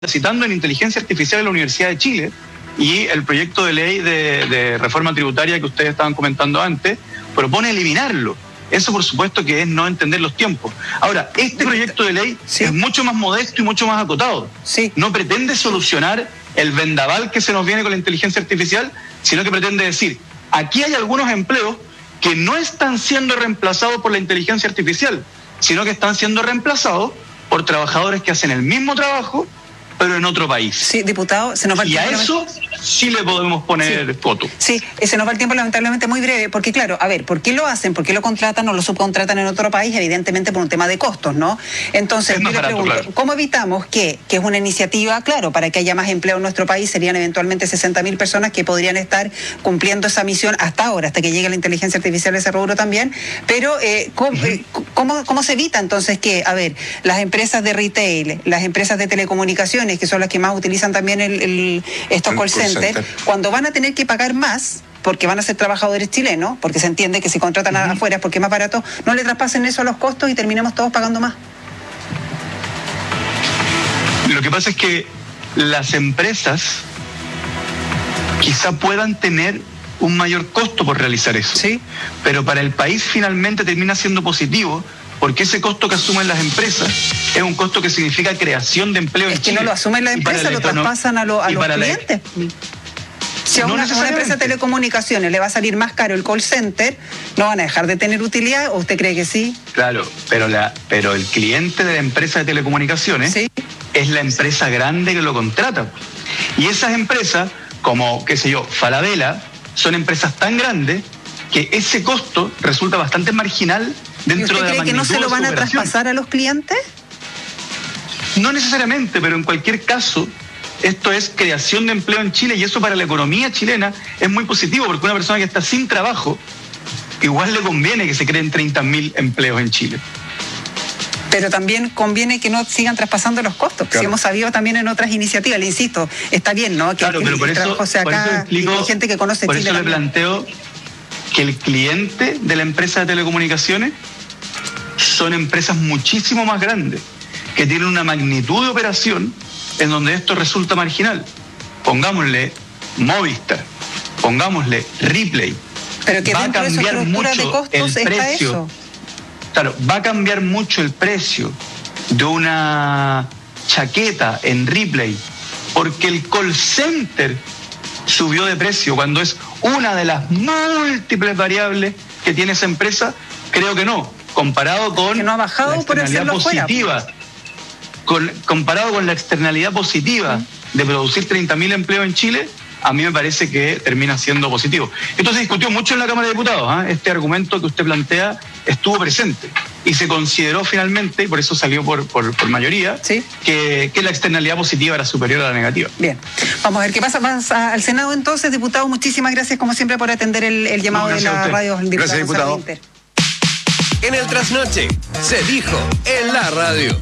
citando en Inteligencia Artificial de la Universidad de Chile y el proyecto de ley de reforma tributaria que ustedes estaban comentando antes propone eliminarlo. Eso, por supuesto, que es no entender los tiempos. Ahora, este proyecto de ley es mucho más modesto y mucho más acotado. No pretende solucionar el vendaval que se nos viene con la inteligencia artificial, sino que pretende decir, aquí hay algunos empleos que no están siendo reemplazados por la inteligencia artificial, sino que están siendo reemplazados por trabajadores que hacen el mismo trabajo, pero en otro país. Sí, diputado, se nos va el tiempo. Y a eso sí le podemos poner coto. Sí, se nos va el tiempo lamentablemente muy breve, porque claro, a ver, ¿por qué lo hacen? ¿Por qué lo contratan o lo subcontratan en otro país? Evidentemente por un tema de costos, ¿no? Entonces, yo le pregunto, claro, ¿cómo evitamos que es una iniciativa, claro, para que haya más empleo en nuestro país, serían eventualmente 60.000 personas que podrían estar cumpliendo esa misión hasta ahora, hasta que llegue la inteligencia artificial a ese rubro también, pero ¿cómo se evita entonces que, a ver, las empresas de retail, las empresas de telecomunicaciones, que son las que más utilizan también estos call centers, cuando van a tener que pagar más, porque van a ser trabajadores chilenos, porque se entiende que si contratan afuera es porque es más barato, no le traspasen eso a los costos y terminemos todos pagando más? Lo que pasa es que las empresas quizá puedan tener un mayor costo por realizar eso, pero para el país finalmente termina siendo positivo, porque ese costo que asumen las empresas es un costo que significa creación de empleo en Chile. Es que no lo asumen las empresas, lo traspasan a los clientes. Si a una empresa de telecomunicaciones le va a salir más caro el call center, ¿no van a dejar de tener utilidad o usted cree que sí? Claro, pero el cliente de la empresa de telecomunicaciones es la empresa grande que lo contrata. Y esas empresas, como, qué sé yo, Falabella, son empresas tan grandes que ese costo resulta bastante marginal dentro de la magnitud de su operación. ¿Y usted cree que no se lo van a traspasar a los clientes? No necesariamente, pero en cualquier caso, esto es creación de empleo en Chile y eso para la economía chilena es muy positivo, porque una persona que está sin trabajo, igual le conviene que se creen 30.000 empleos en Chile. Pero también conviene que no sigan traspasando los costos. Claro. Si hemos sabido también en otras iniciativas, le insisto, está bien, ¿no? Que claro, pero por eso, trabajo sea acá, y hay gente que conoce por Chile. Por eso le planteo que el cliente de la empresa de telecomunicaciones son empresas muchísimo más grandes, que tienen una magnitud de operación en donde esto resulta marginal. Pongámosle Movistar, pongámosle Ripley. Pero que va a cambiar mucho el precio. Claro, va a cambiar mucho el precio de una chaqueta en Ripley porque el call center subió de precio cuando es una de las múltiples variables que tiene esa empresa. Creo que no, comparado con que no ha bajado la externalidad positiva, comparado con la externalidad positiva de producir 30.000 empleos en Chile, a mí me parece que termina siendo positivo. Esto se discutió mucho en la Cámara de Diputados, Este argumento que usted plantea estuvo presente y se consideró finalmente, y por eso salió por mayoría, que la externalidad positiva era superior a la negativa. Bien, vamos a ver qué pasa. Vas al Senado entonces, diputado. Muchísimas gracias como siempre por atender el llamado de la radio. Gracias, diputado. En el Trasnoche se dijo en la radio.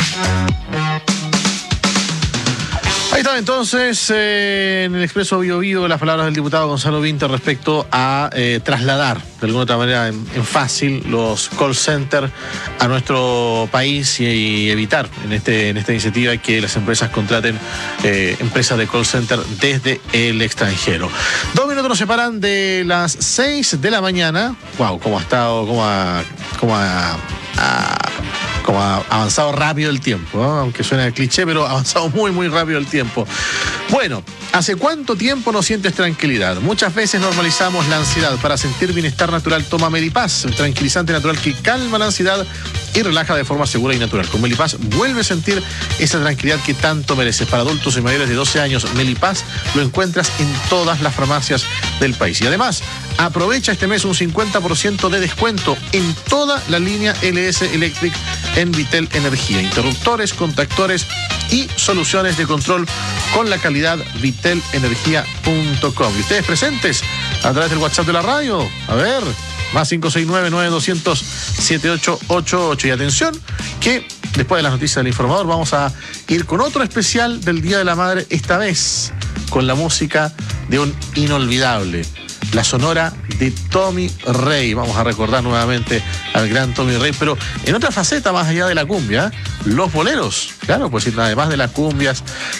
Ahí está entonces en el Expreso Bio Bio las palabras del diputado Gonzalo Vinto respecto a trasladar de alguna otra manera en fácil los call centers a nuestro país y evitar en esta iniciativa que las empresas contraten empresas de call center desde el extranjero. 2 minutos nos separan de las 6 de la mañana. Wow, cómo ha estado, cómo ha avanzado rápido el tiempo, ¿no? Aunque suena de cliché, pero ha avanzado muy, muy rápido el tiempo. Bueno, ¿hace cuánto tiempo no sientes tranquilidad? Muchas veces normalizamos la ansiedad. Para sentir bienestar natural, toma Melipaz, el tranquilizante natural que calma la ansiedad y relaja de forma segura y natural. Con Melipaz vuelve a sentir esa tranquilidad que tanto mereces. Para adultos y mayores de 12 años, Melipaz lo encuentras en todas las farmacias del país. Y además, aprovecha este mes un 50% de descuento en toda la línea LS Electric en Vitel Energía. Interruptores, y soluciones de control con la calidad vitelenergia.com. Y ustedes presentes a través del WhatsApp de la radio. A ver, más 569-9200-7888. Y atención, que después de las noticias del informador vamos a ir con otro especial del Día de la Madre, esta vez con la música de un inolvidable la sonora de Tommy Rey. Vamos a recordar nuevamente al gran Tommy Rey, pero en otra faceta más allá de la cumbia, los boleros. Claro, pues además de las cumbias,